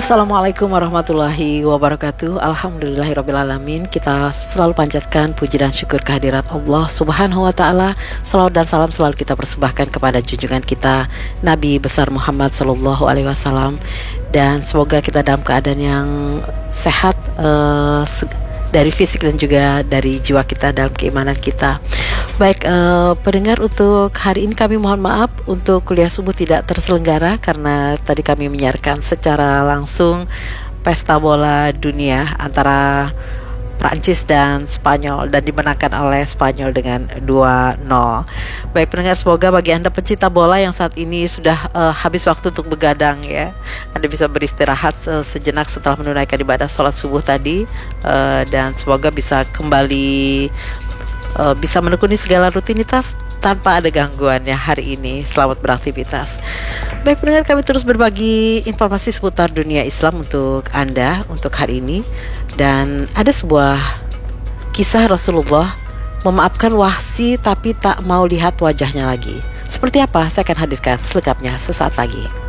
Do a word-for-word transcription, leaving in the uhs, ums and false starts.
Assalamualaikum warahmatullahi wabarakatuh. Alhamdulillahirrabbilalamin. Kita selalu panjatkan puji dan syukur kehadirat Allah subhanahu wa ta'ala. Salawat dan salam selalu kita persembahkan kepada junjungan kita Nabi besar Muhammad sallallahu alaihi wasallam. Dan semoga kita dalam keadaan yang sehat uh, dari fisik dan juga dari jiwa kita, dalam keimanan kita. Baik, uh, pendengar, untuk hari ini kami mohon maaf untuk kuliah subuh tidak terselenggara karena tadi kami menyiarkan secara langsung pesta bola dunia antara Prancis dan Spanyol dan dimenangkan oleh Spanyol dengan dua nol. Baik pendengar, semoga bagi Anda pecinta bola yang saat ini sudah uh, habis waktu untuk begadang ya, Anda bisa beristirahat uh, sejenak setelah menunaikan ibadah sholat subuh tadi, uh, dan semoga bisa kembali uh, bisa menekuni segala rutinitas tanpa ada gangguan ya hari ini. Selamat beraktivitas. Baik pendengar, kami terus berbagi informasi seputar dunia Islam untuk Anda untuk hari ini. Dan ada sebuah kisah Rasulullah memaafkan Wahsy tapi tak mau lihat wajahnya lagi. Seperti apa? Saya akan hadirkan selengkapnya sesaat lagi.